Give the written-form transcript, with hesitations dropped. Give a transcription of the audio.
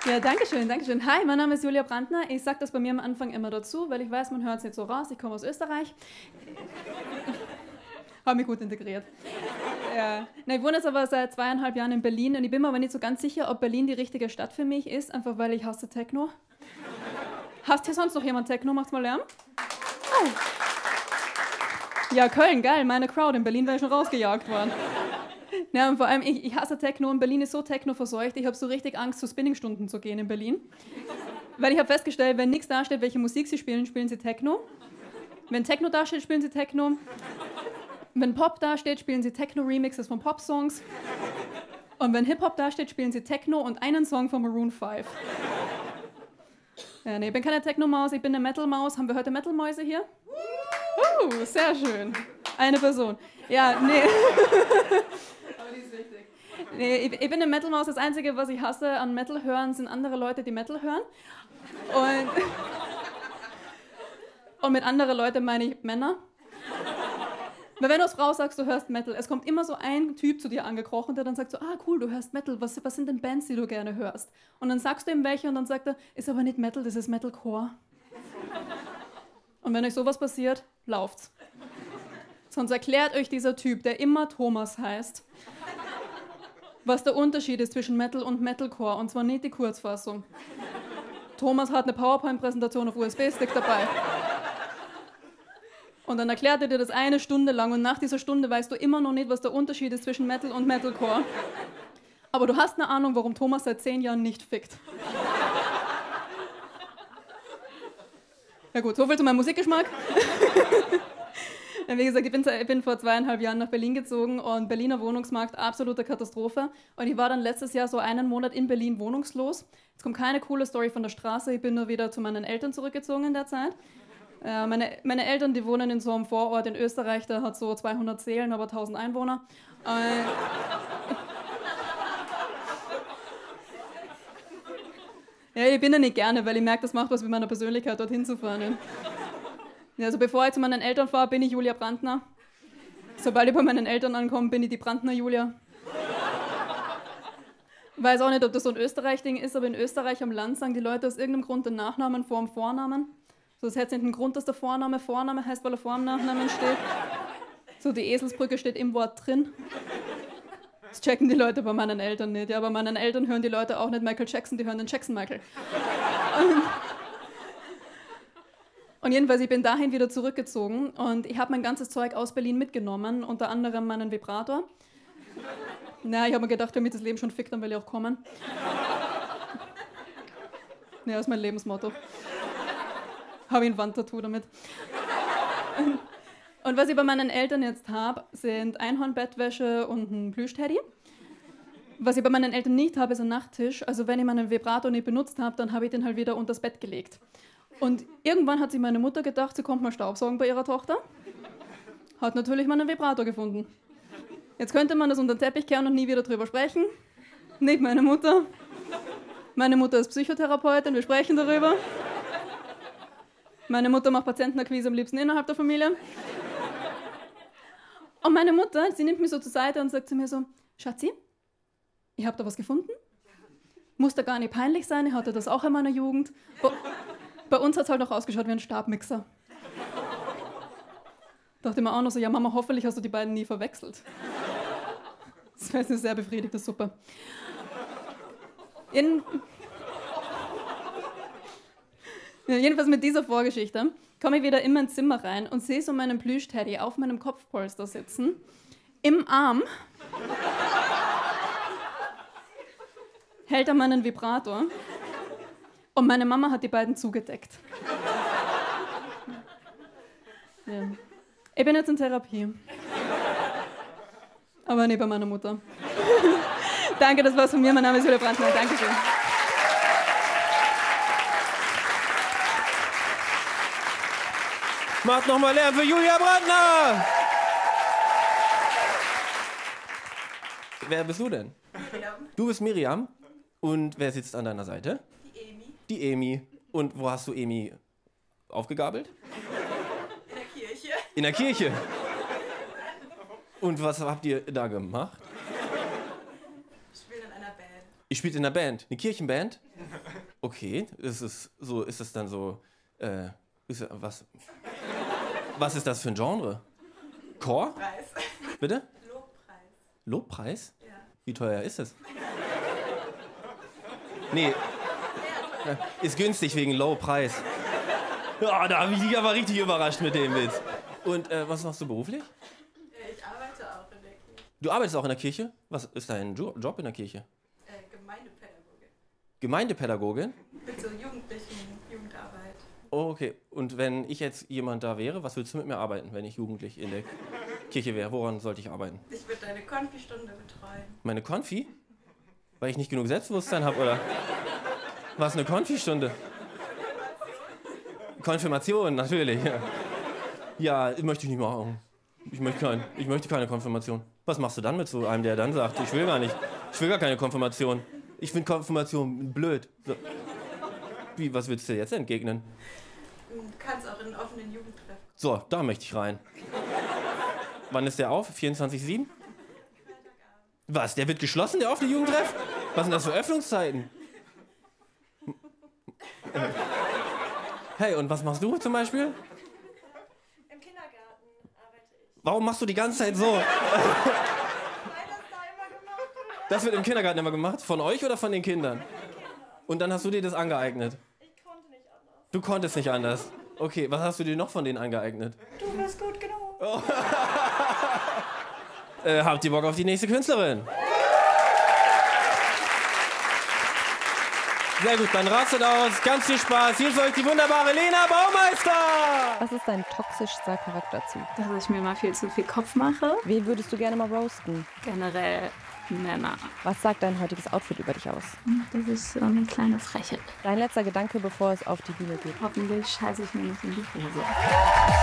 Ja, danke schön, danke schön. Hi, mein Name ist Julia Brandner. Ich sage das bei mir am Anfang immer dazu, weil ich weiß, man hört es nicht so raus. Ich komme aus Österreich. Habe mich gut integriert. Ja. Na, ich wohne jetzt aber seit 2,5 Jahren in Berlin und ich bin mir aber nicht so ganz sicher, ob Berlin die richtige Stadt für mich ist, einfach weil ich hasse Techno. Hasst hier sonst noch jemand Techno? Macht's mal Lärm. Oh. Ja, Köln, geil, meine Crowd. In Berlin wäre ich schon rausgejagt worden. Ja, und vor allem, ich hasse Techno und Berlin ist so techno-verseucht, ich habe so richtig Angst, zu Spinningstunden zu gehen in Berlin. Weil ich habe festgestellt, wenn nichts dasteht, welche Musik sie spielen, spielen sie Techno. Wenn Techno dasteht, spielen sie Techno. Wenn Pop dasteht, spielen sie Techno-Remixes von Pop-Songs. Und wenn Hip-Hop dasteht, spielen sie Techno und einen Song von Maroon 5. Ja, nee, ich bin keine Techno-Maus, ich bin eine Metal-Maus. Haben wir heute Metal-Mäuse hier? Sehr schön. Eine Person. Ja, nee. Aber die ist wichtig. Nee, ich bin eine Metal-Maus. Das Einzige, was ich hasse an Metal hören, sind andere Leute, die Metal hören. Und mit anderen Leuten meine ich Männer. Weil wenn du als Frau sagst, du hörst Metal, es kommt immer so ein Typ zu dir angekrochen, der dann sagt so, ah cool, du hörst Metal, was sind denn Bands, die du gerne hörst? Und dann sagst du ihm welche und dann sagt er, ist aber nicht Metal, das ist Metalcore. Und wenn euch sowas passiert, lauft's. Sonst erklärt euch dieser Typ, der immer Thomas heißt, was der Unterschied ist zwischen Metal und Metalcore, und zwar nicht die Kurzfassung. Thomas hat eine PowerPoint-Präsentation auf USB-Stick dabei. Und dann erklärt er dir das 1 Stunde lang und nach dieser Stunde weißt du immer noch nicht, was der Unterschied ist zwischen Metal und Metalcore. Aber du hast eine Ahnung, warum Thomas seit 10 Jahren nicht fickt. Ja gut, soviel zu meinem Musikgeschmack. Wie gesagt, ich bin vor 2,5 Jahren nach Berlin gezogen und Berliner Wohnungsmarkt, absolute Katastrophe. Und ich war dann letztes Jahr so einen Monat in Berlin wohnungslos. Jetzt kommt keine coole Story von der Straße, ich bin nur wieder zu meinen Eltern zurückgezogen in der Zeit. Meine Eltern, die wohnen in so einem Vorort in Österreich, der hat so 200 Seelen, aber 1000 Einwohner. Ja, ich bin da nicht gerne, weil ich merke, das macht was mit meiner Persönlichkeit, dorthin zu fahren. Ja, also bevor ich zu meinen Eltern fahre, bin ich Julia Brandner. Sobald ich bei meinen Eltern ankomme, bin ich die Brandner Julia. Ich weiß auch nicht, ob das so ein Österreich-Ding ist, aber in Österreich am Land sagen die Leute aus irgendeinem Grund den Nachnamen vor dem Vornamen. So, das hat nicht einen Grund, dass der Vorname heißt, weil er vor dem Nachnamen steht. So, die Eselsbrücke steht im Wort drin. Das checken die Leute bei meinen Eltern nicht. Ja, bei meinen Eltern hören die Leute auch nicht Michael Jackson, die hören den Jackson Michael. Und jedenfalls, ich bin dahin wieder zurückgezogen und ich habe mein ganzes Zeug aus Berlin mitgenommen, unter anderem meinen Vibrator. Na, ich habe mir gedacht, wenn mich das Leben schon fickt, dann will ich auch kommen. Ja, das ist mein Lebensmotto. Habe ich ein Wandtattoo damit. Und was ich bei meinen Eltern jetzt habe, sind Einhornbettwäsche und ein Plüschteddy. Was ich bei meinen Eltern nicht habe, ist ein Nachttisch. Also wenn ich meinen Vibrator nicht benutzt habe, dann habe ich den halt wieder unter das Bett gelegt. Und irgendwann hat sich meine Mutter gedacht, sie kommt mal Staubsaugen bei ihrer Tochter. Hat natürlich meinen Vibrator gefunden. Jetzt könnte man das unter den Teppich kehren und nie wieder drüber sprechen. Nicht meine Mutter. Meine Mutter ist Psychotherapeutin, wir sprechen darüber. Meine Mutter macht Patientenakquise am liebsten innerhalb der Familie. Und meine Mutter, sie nimmt mich so zur Seite und sagt zu mir so, Schatzi, ich habe da was gefunden. Muss da gar nicht peinlich sein, ich hatte das auch in meiner Jugend. Bei uns hat es halt auch ausgeschaut wie ein Stabmixer. Dachte mir auch noch so, ja Mama, hoffentlich hast du die beiden nie verwechselt. Das wäre eine sehr befriedigte Suppe. Jedenfalls mit dieser Vorgeschichte komme ich wieder in mein Zimmer rein und sehe so meinen Plüschteddy auf meinem Kopfpolster sitzen, im Arm, hält er meinen Vibrator und meine Mama hat die beiden zugedeckt. Ja. Ich bin jetzt in Therapie. Aber nicht bei meiner Mutter. Danke, das war's von mir. Mein Name ist Julia Brandner. Dankeschön. Macht nochmal Lärm für Julia Brandner! Wer bist du denn? Miriam. Du bist Miriam. Und wer sitzt an deiner Seite? Die Emi. Die Emi. Und wo hast du Emi aufgegabelt? In der Kirche. In der Kirche. Und was habt ihr da gemacht? Ich spiele in einer Band. Ihr spielt in einer Band, eine Kirchenband? Okay, ist es dann so, was ist das für ein Genre? Chor? Preis. Bitte? Lobpreis. Lobpreis? Ja. Wie teuer ist es? Nee, ist günstig wegen Low-Preis. Ja, da habe ich dich aber richtig überrascht mit dem Witz. Und was machst du beruflich? Ich arbeite auch in der Kirche. Du arbeitest auch in der Kirche? Was ist dein Job in der Kirche? Gemeindepädagogin. Gemeindepädagogin? Mit so Jugendlichen, Jugendarbeit. Oh, okay. Und wenn ich jetzt jemand da wäre, was willst du mit mir arbeiten, wenn ich jugendlich in der Kirche wäre? Woran sollte ich arbeiten? Ich würde deine Konfistunde betreuen. Meine Konfi? Weil ich nicht genug Selbstbewusstsein habe, oder? Was, eine Konfistunde? Konfirmation, natürlich. Ja, möchte ich nicht machen. Ich möchte keine Konfirmation. Was machst du dann mit so einem, der dann sagt, ich will gar nicht, ich will gar keine Konfirmation. Ich finde Konfirmation blöd. So. Was willst du jetzt entgegnen? Du kannst auch in einen offenen Jugendtreff. So, da möchte ich rein. Wann ist der auf? 24/7? Was, der wird geschlossen, der offene Jugendtreff? Was sind das für Öffnungszeiten? Hey, und was machst du zum Beispiel? Im Kindergarten arbeite ich. Warum machst du die ganze Zeit so? Weil das da immer gemacht wird. Das wird im Kindergarten immer gemacht? Von euch oder von den Kindern? Und dann hast du dir das angeeignet? Ich konnte nicht anders. Du konntest nicht anders. Okay, was hast du dir noch von denen angeeignet? Du bist gut genug. Habt ihr Bock auf die nächste Künstlerin? Sehr gut, dann rastet aus. Ganz viel Spaß. Hier ist euch die wunderbare Lena Baumeister. Was ist dein toxischster Charakterzug? Dass ich mir mal viel zu viel Kopf mache. Wen würdest du gerne mal roasten? Generell Männer. Was sagt dein heutiges Outfit über dich aus? Das ist so eine kleine Frechheit. Dein letzter Gedanke, bevor es auf die Bühne geht. Hoffentlich scheiße ich mir nicht in die Hose.